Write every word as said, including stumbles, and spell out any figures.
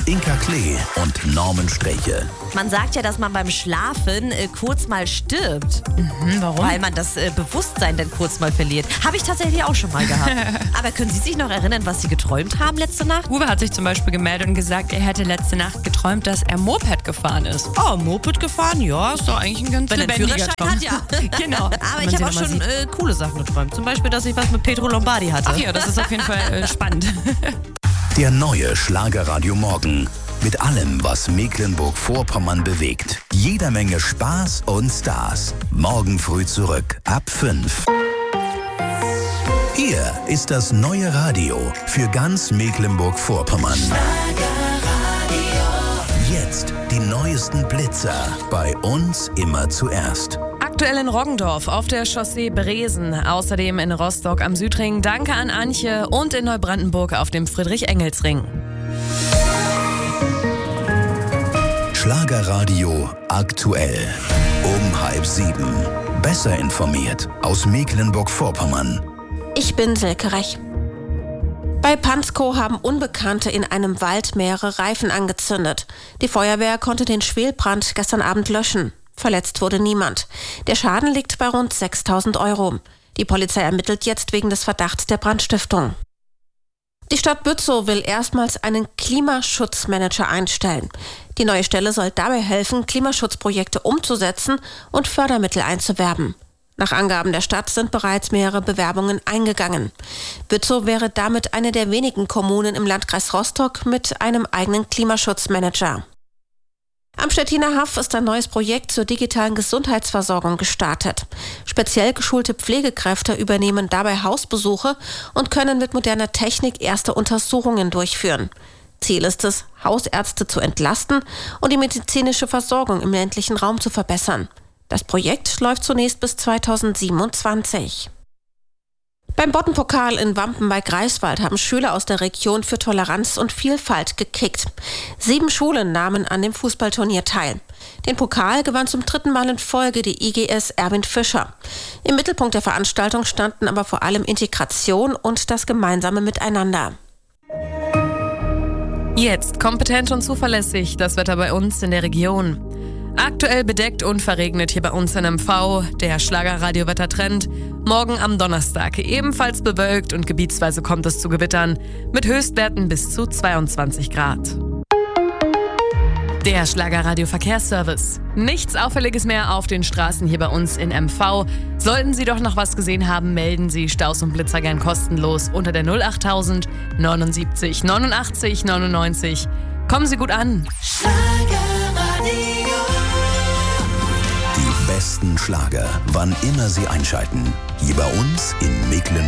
Inka Klee und Norman Sträche. Man sagt ja, dass man beim Schlafen äh, kurz mal stirbt. Mhm, warum? Weil man das äh, Bewusstsein dann kurz mal verliert. Habe ich tatsächlich auch schon mal gehabt. Aber können Sie sich noch erinnern, was Sie geträumt haben letzte Nacht? Uwe hat sich zum Beispiel gemeldet und gesagt, er hätte letzte Nacht geträumt, dass er Moped gefahren ist. Oh, Moped gefahren? Ja, ist So eigentlich ein ganz Wenn er einen lebendiger Führerschein Traum. hat, ja. Genau. Aber Wenn ich man habe sie auch dann mal schon sieht. äh, coole Sachen geträumt. Zum Beispiel, dass ich was mit Pedro Lombardi hatte. Ach ja, das ist auf jeden Fall äh, spannend. Der neue Schlagerradio Morgen. Mit allem, was Mecklenburg-Vorpommern bewegt. Jeder Menge Spaß und Stars. Morgen früh zurück ab fünf. Hier ist das neue Radio für ganz Mecklenburg-Vorpommern. Jetzt die neuesten Blitzer. Bei uns immer zuerst. Aktuell in Roggendorf auf der Chaussee Bresen, außerdem in Rostock am Südring, danke an Antje, und in Neubrandenburg auf dem Friedrich-Engels-Ring. Schlagerradio aktuell. Um halb sieben. Besser informiert aus Mecklenburg-Vorpommern. Ich bin Silke Rech. Bei Panskow haben Unbekannte in einem Wald mehrere Reifen angezündet. Die Feuerwehr konnte den Schwelbrand gestern Abend löschen. Verletzt wurde niemand. Der Schaden liegt bei rund sechstausend Euro. Die Polizei ermittelt jetzt wegen des Verdachts der Brandstiftung. Die Stadt Bützow will erstmals einen Klimaschutzmanager einstellen. Die neue Stelle soll dabei helfen, Klimaschutzprojekte umzusetzen und Fördermittel einzuwerben. Nach Angaben der Stadt sind bereits mehrere Bewerbungen eingegangen. Bützow wäre damit eine der wenigen Kommunen im Landkreis Rostock mit einem eigenen Klimaschutzmanager. Am Stettiner Haff ist ein neues Projekt zur digitalen Gesundheitsversorgung gestartet. Speziell geschulte Pflegekräfte übernehmen dabei Hausbesuche und können mit moderner Technik erste Untersuchungen durchführen. Ziel ist es, Hausärzte zu entlasten und die medizinische Versorgung im ländlichen Raum zu verbessern. Das Projekt läuft zunächst bis zweitausendsiebenundzwanzig. Beim Boddenpokal in Wampen bei Greifswald haben Schüler aus der Region für Toleranz und Vielfalt gekickt. Sieben Schulen nahmen an dem Fußballturnier teil. Den Pokal gewann zum dritten Mal in Folge die I G S Erwin Fischer. Im Mittelpunkt der Veranstaltung standen aber vor allem Integration und das gemeinsame Miteinander. Jetzt kompetent und zuverlässig das Wetter bei uns in der Region. Aktuell bedeckt und verregnet hier bei uns in M V. Der Schlagerradio-Wettertrend. Morgen am Donnerstag ebenfalls bewölkt und gebietsweise kommt es zu Gewittern mit Höchstwerten bis zu zweiundzwanzig Grad. Der Schlagerradio-Verkehrsservice. Nichts Auffälliges mehr auf den Straßen hier bei uns in M V. Sollten Sie doch noch was gesehen haben, melden Sie Staus und Blitzer gern kostenlos unter der null achttausend neunundsiebzig neunundachtzig neunundneunzig. Kommen Sie gut an. Die besten Schlager, wann immer Sie einschalten. Hier bei uns in Mecklenburg.